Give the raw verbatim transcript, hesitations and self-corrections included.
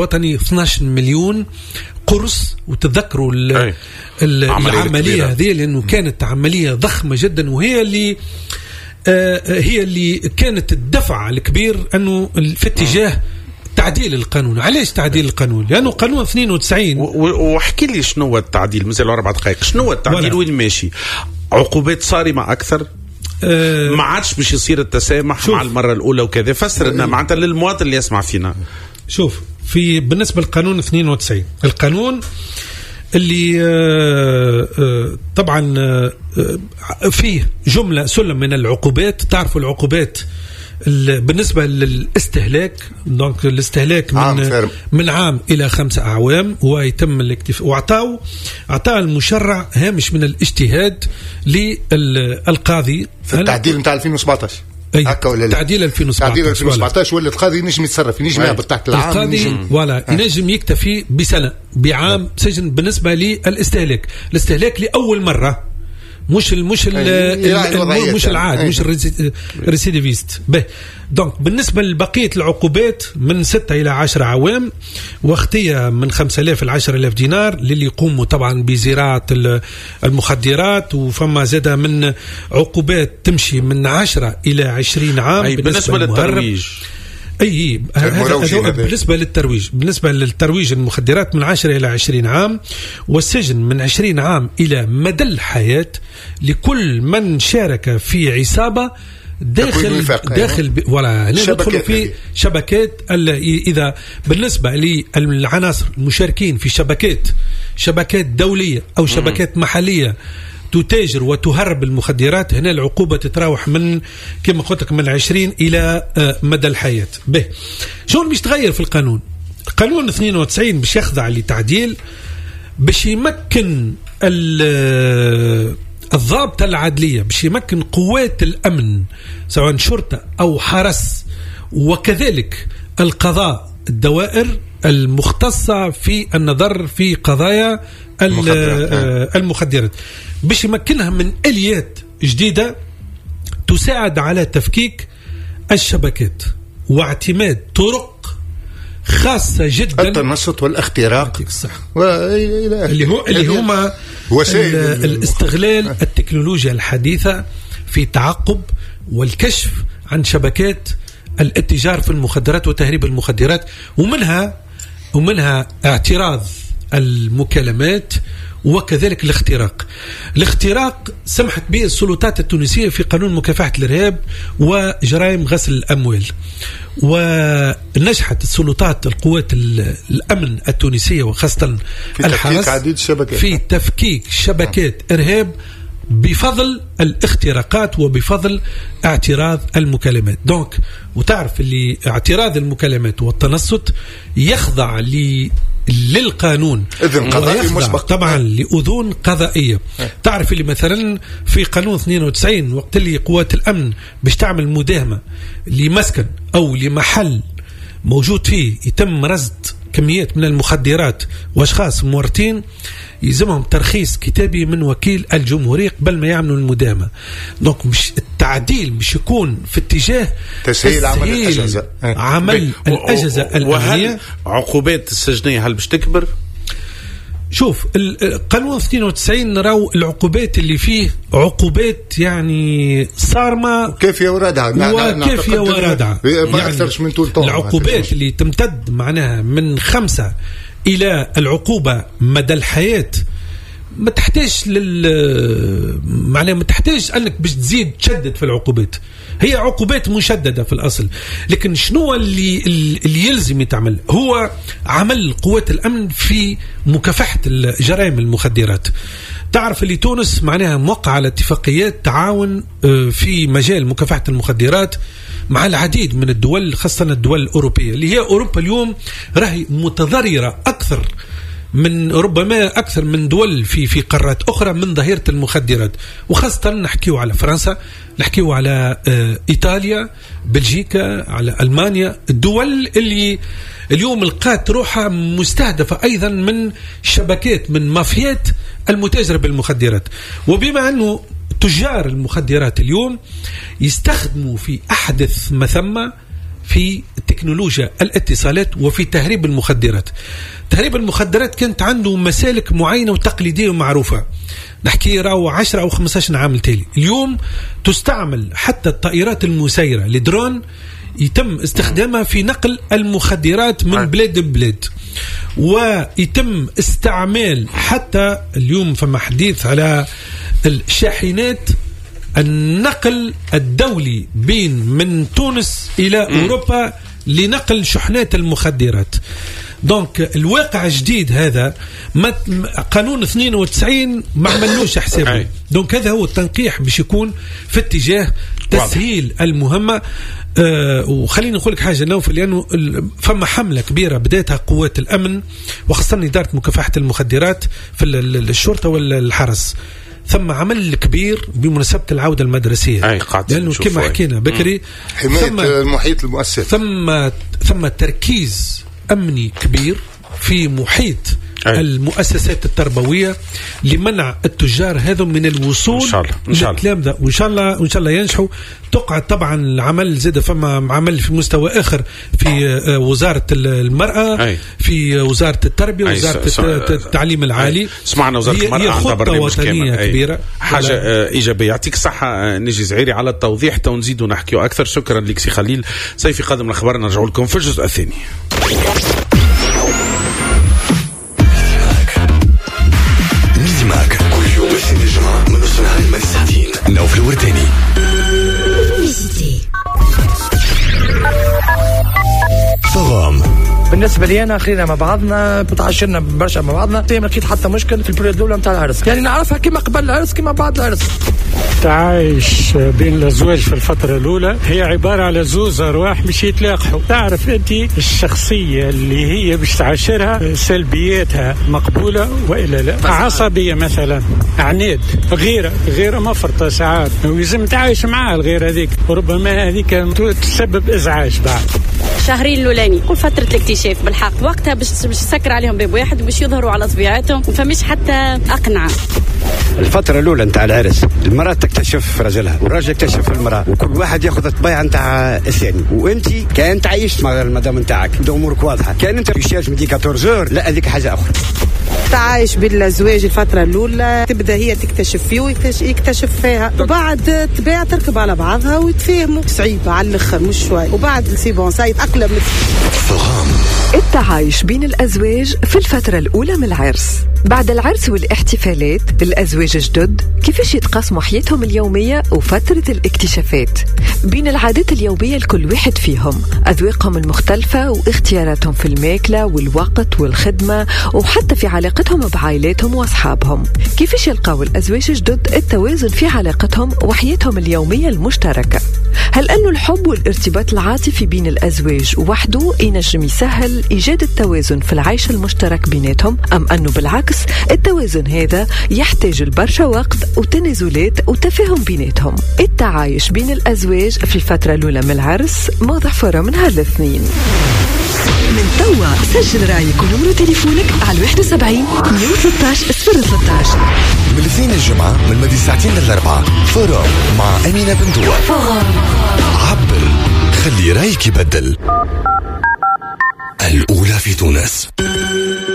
الوطني اثني عشر مليون قرص. وتذكروا العملية هذه لأنه كانت عملية ضخمة جدا، وهي اللي آه هي اللي كانت الدفع الكبير أنه في اتجاه تعديل القانون. علاش تعديل القانون؟ لأنه قانون اثنين وتسعين. وحكي لي شنو هو التعديل، مازال أربع دقائق. شنو هو التعديل وين ماشي؟ عقوبات صارمة أكثر، أه ما عادش باش يصير التسامح مع المرة الأولى وكذا. فسر لنا معناتها للمواطن اللي يسمع فينا. شوف، في بالنسبة للقانون اثنين وتسعين، القانون اللي آه آه طبعا آه فيه جملة سلم من العقوبات. تعرفوا العقوبات بالنسبة للاستهلاك، دونك الاستهلاك من عام من عام إلى خمسة أعوام، ويتم الاكتفاء. وعطاو عطاو المشرع هامش من الاجتهاد للقاضي في التعديل نتاع ألفين وسبعطاش. هكا ولا لا؟ تعديل ألفين وسبعطاش. تعديل ألفين وسبعطاش ولا القاضي ينجم يتصرف، ينجم يهبط تحت العام. القاضي ولا ينجم يكتفي بسنة بعام سجن بالنسبة للاستهلاك. الاستهلاك لأول مرة، مش ال مش ال مش العاد، مش الريسيديفيست. به دونك بالنسبة لبقية العقوبات من ستة إلى عشرة عوام، واختية من خمسة آلاف إلى عشرة آلاف دينار للي يقوموا طبعا بزراعة المخدرات. وفما زادة من عقوبات تمشي من عشرة إلى عشرين عام. أي بالنسبة للترويج، أي هذا بالنسبة للترويج. بالنسبة للترويج المخدرات من عشرة إلى عشرين عام، والسجن من عشرين عام إلى مدى الحياة لكل من شارك في عصابة داخل داخل ولا ندخل في شبكات. إذا بالنسبة للعناصر المشاركين في شبكات شبكات دولية أو شبكات محلية تتاجر وتهرب المخدرات، هنا العقوبة تتراوح من كما قلت لك من عشرين إلى مدى الحياة. به شو اللي يتغير في القانون؟ قانون اثنين وتسعين باش يخضع لتعديل، باش يمكن الضابطة العدلية، باش يمكن قوات الأمن سواء شرطة أو حرس، وكذلك القضاء الدوائر المختصة في النظر في قضايا المخدرات, المخدرات. باش يمكنها من آليات جديدة تساعد على تفكيك الشبكات واعتماد طرق خاصة جدا، التنصت والاختراق اللي هو اللي هما الاستغلال التكنولوجيا الحديثة في تعقب والكشف عن شبكات الاتجار في المخدرات وتهريب المخدرات، ومنها ومنها اعتراض المكالمات وكذلك الاختراق. الاختراق سمحت به السلطات التونسية في قانون مكافحة الإرهاب وجرائم غسل الأموال، ونجحت السلطات القوات الأمن التونسية وخاصة الحرس في تفكيك شبكات إرهاب بفضل الاختراقات وبفضل اعتراض المكالمات. دونك وتعرف اللي اعتراض المكالمات والتنصت يخضع ل للقانون، إذن قضائي مسبق طبعا لأذون قضائية. تعرف اللي مثلا في قانون اثنين وتسعين وقت اللي قوات الأمن باش تعمل مداهمة لمسكن أو لمحل موجود فيه يتم رصد كميات من المخدرات واشخاص مورطين، يلزمهم ترخيص كتابي من وكيل الجمهورية قبل ما يعملوا المداهمة. دونك مش التعديل مش يكون في اتجاه تسهيل عمل الأجهزة عمل الأجهزة الأمنية. عقوبات السجنية هل باش تكبر؟ شوف القانون اثنين وتسعين نراو العقوبات اللي فيه عقوبات يعني صارمة كافية وردعة وكافية وردعة، ما أكثرش من طول طول. العقوبات اللي تمتد معناها من خمسة إلى العقوبة مدى الحياة ما تحتاج لل معناها ما تحتاج أنك باش تزيد تشدد في العقوبات، هي عقوبات مشددة في الأصل. لكن شنو اللي اللي يلزم يتعمل هو عمل قوات الأمن في مكافحة الجرائم المخدرات. تعرف اللي تونس معناها موقع على اتفاقيات تعاون في مجال مكافحة المخدرات مع العديد من الدول خاصة الدول الأوروبية، اللي هي أوروبا اليوم راهي متضررة أكثر من ربما أكثر من دول في في قارات أخرى من ظاهرة المخدرات، وخاصة نحكيو على فرنسا، نحكيو على إيطاليا، بلجيكا، على ألمانيا، الدول اللي اليوم لقات روحها مستهدفة أيضا من شبكات من مافيات المتاجرة بالمخدرات. وبما أنه تجار المخدرات اليوم يستخدموا في أحدث ما ثم في تكنولوجيا الاتصالات وفي تهريب المخدرات. تهريب المخدرات كانت عنده مسالك معينة وتقليدية ومعروفة، نحكي راهو عشرة أو خمسة عشر عام تالي. اليوم تستعمل حتى الطائرات المسيرة لدرون يتم استخدامها في نقل المخدرات من بلاد لبلاد، ويتم استعمال حتى اليوم فما حديث على الشاحنات النقل الدولي بين من تونس إلى م. أوروبا لنقل شحنات المخدرات. دونك الواقع جديد هذا، ما قانون اثنين وتسعين ما عملوش حسابه. دونك هذا هو التنقيح باش يكون في اتجاه تسهيل المهمة. أه وخليني نقول لك حاجة نوفل، لأنه فما حملة كبيرة بدأتها قوات الأمن وخاصة إدارة مكافحة المخدرات في الشرطة والحرس. ثم عمل كبير بمناسبة العودة المدرسية، لأنه كما حكينا بكري حماية المحيط المؤسسي، ثم ثم تركيز أمني كبير في محيط أي. المؤسسات التربوية لمنع التجار هذا من الوصول للكلام ذا، وإن شاء الله وإن شاء الله ينجحوا. تقعد طبعا العمل زاد، فما عمل في مستوى آخر في وزارة المرأة أي. في وزارة التربية، أي. وزارة س... التعليم العالي. سمعنا وزارة هي المرأة عندها برنامج وطنية كبيرة، حاجة ولا... إيجابية. يعطيك الصحة نجي زعيري على التوضيح، تنزيد ونحكيو أكثر. شكرا لك سي خليل. سيفي قادم الأخبار نرجع لكم في الجزء الثاني. ميزيماك كل يوم الاثنين الجمعة من نص النهار لما الساعتين نوف الورتاني. فغام بالنسبه لي انا خلينا مع بعضنا، تعاشرنا برشا مع بعضنا، ما لقيت حتى مشكل في البريود الاولى نتاع العرس، يعني نعرفها كما قبل العرس كما بعد العرس. التعايش بين الازواج في الفتره الاولى هي عباره على زوز ارواح باش يتلاقحوا. تعرف انت الشخصيه اللي هي باش تعاشرها سلبياتها مقبوله والا لا، عصبيه مثلا، عناد، غيره غيره مفرطه ساعات، ولازم تعايش معها الغيره هذيك، وربما هذيك تسبب ازعاج بعد. شهرين الاولاني كل فتره الاكتشاف بالحق وقتها باش تسكر عليهم باب واحد وباش يظهروا على طبيعتهم، وفمش حتى اقنعه. الفترة الأولى نتاع العرس المرأة تكتشف رجلها والراجل يكتشف المرأة، وكل واحد ياخذ الطبيعة نتاع الثاني. وأنت كان تعيش مع المدام نتاعك أمورك واضحة، كان أنت يشارج مديك أربعطاش لا هذيك حاجة أخرى. تعايش بالزواج الفترة الأولى تبدأ هي تكتشف فيه ويكتشف فيها، وبعد تباع تركب على بعضها ويتفاهموا. صعيبة على الآخر مش شوي، وبعد سيبون سايت أقلم. التعايش بين الأزواج في الفترة الأولى من العرس. بعد العرس والاحتفالات الأزواج الجدد كيفاش يتقاسموا حياتهم اليومية وفترة الاكتشافات بين العادات اليومية لكل واحد فيهم، أذواقهم المختلفة واختياراتهم في الماكلة والوقت والخدمة، وحتى في علاقتهم بعائلاتهم وأصحابهم. كيفاش يلقاو الأزواج الجدد التوازن في علاقتهم وحياتهم اليومية المشتركة؟ هل أن الحب والارتباط العاطفي بين الأزواج وحده ينجم يسهل إيجاد التوازن في العيش المشترك بيناتهم، أم أنه بالعكس التوازن هذا يحتاج البرشا وقت وتنازلات وتفاهم بيناتهم؟ التعايش بين الأزواج في الفترة الأولى من العرس موضع فرة من هالاثنين. من توا سجل رايك ونمرو تليفونك على واحد وسبعين مية وثلاثة عشر صفر ثلاثة عشر. من الاثنين الجمعة من مدي ساعتين للأربعة فرام مع أمينة بنتوى. عبر خلي رايك يبدل. الأولى في تونس.